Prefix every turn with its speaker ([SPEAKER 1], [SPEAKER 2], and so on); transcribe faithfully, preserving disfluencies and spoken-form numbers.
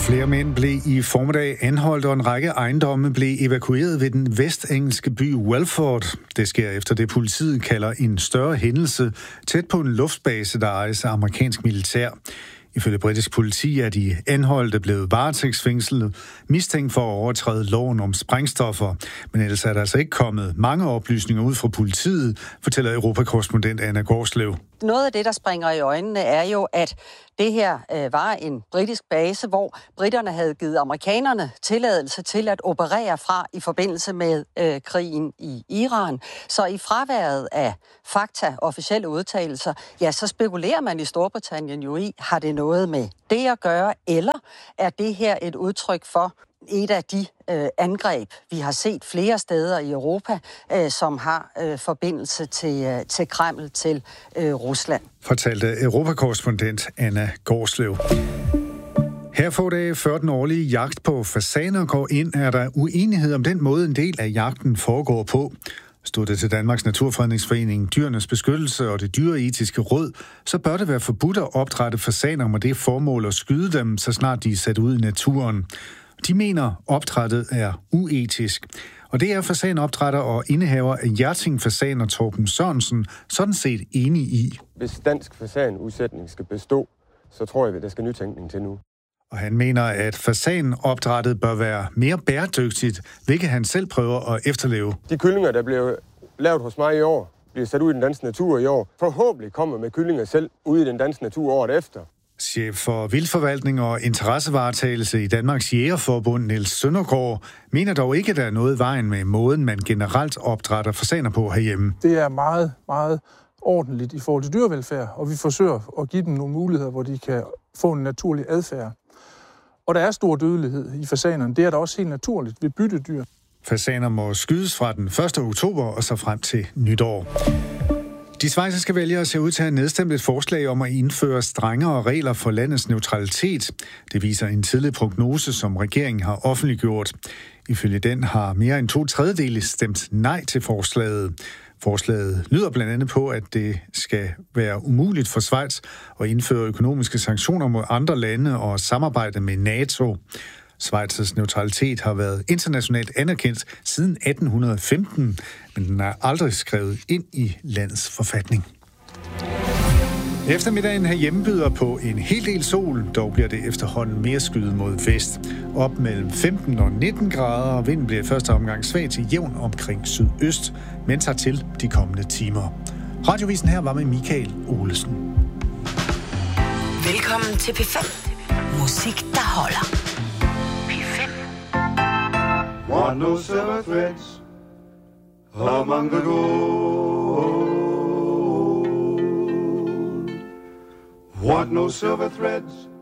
[SPEAKER 1] Flere mænd blev i formiddag anholdt, og en række ejendomme blev evakueret ved den vestengelske by Welford. Det sker efter det, politiet kalder en større hændelse tæt på en luftbase, der ejes af amerikansk militær. Ifølge britisk politi er de anholdte blevet varetægtsfængslet, mistænkt for at overtræde loven om sprængstoffer. Men ellers er der altså ikke kommet mange oplysninger ud fra politiet, fortæller Europakorrespondent Anna Gårdslev.
[SPEAKER 2] Noget af det, der springer i øjnene, er jo, at det her øh, var en britisk base, hvor britterne havde givet amerikanerne tilladelse til at operere fra i forbindelse med øh, krigen i Iran. Så i fraværet af fakta, officielle udtalelser, ja, så spekulerer man i Storbritannien jo i, har det noget med det at gøre, eller er det her et udtryk for et af de øh, angreb, vi har set flere steder i Europa, øh, som har øh, forbindelse til, øh, til Kreml, til øh, Rusland.
[SPEAKER 1] Fortalte Europakorrespondent Anna Gårdslev. Her få dage før den årlige jagt på fasaner går ind, er der uenighed om den måde, en del af jagten foregår på. Stod det til Danmarks Naturfredningsforening, Dyrenes Beskyttelse og det Dyreetiske Råd, så bør det være forbudt at opdrætte fasaner med det formål at skyde dem, så snart de er sat ud i naturen. De mener, opdrættet er uetisk. Og det er fasanopdrætter og indehaver af Hjerting Fasaner Torben Sørensen sådan set enig i.
[SPEAKER 3] Hvis dansk fasanudsætning skal bestå, så tror jeg, at der skal nytænkning til nu.
[SPEAKER 1] Og han mener, at fasanopdrættet bør være mere bæredygtigt, hvilket han selv prøver at efterleve.
[SPEAKER 3] De kyllinger, der blev lavet hos mig i år, bliver sat ud i den danske natur i år. Forhåbentlig kommer med kyllinger selv ud i den danske natur året efter.
[SPEAKER 1] Chef for vildforvaltning og interessevaretagelse i Danmarks Jægerforbund, Niels Søndergaard, mener dog ikke, at der er noget i vejen med måden, man generelt opdrætter fasaner på herhjemme.
[SPEAKER 4] Det er meget, meget ordentligt i forhold til dyrevelfærd, og vi forsøger at give dem nogle muligheder, hvor de kan få en naturlig adfærd. Og der er stor dødelighed i fasanerne. Det er da også helt naturligt ved byttedyr.
[SPEAKER 1] Fasaner må skydes fra den første oktober og så frem til nytår. De schweiziske vælgere ser ud til at have nedstemt et forslag om at indføre strengere regler for landets neutralitet. Det viser en tidlig prognose, som regeringen har offentliggjort. Ifølge den har mere end to tredjedele stemt nej til forslaget. Forslaget lyder blandt andet på, at det skal være umuligt for Schweiz at indføre økonomiske sanktioner mod andre lande og samarbejde med NATO. Schweizers neutralitet har været internationalt anerkendt siden atten femten, men den er aldrig skrevet ind i landets forfatning. Eftermiddagen herhjemme byder på en hel del sol, dog bliver det efterhånden mere skyet mod vest. Op mellem femten og nitten grader, og vinden bliver i første omgang svag til jævn omkring sydøst, men tager til de kommende timer. Radiovisen her var med Michael Olesen.
[SPEAKER 5] Velkommen til P fem. Musik, der holder.
[SPEAKER 6] What no silver threads among the gold. What no silver threads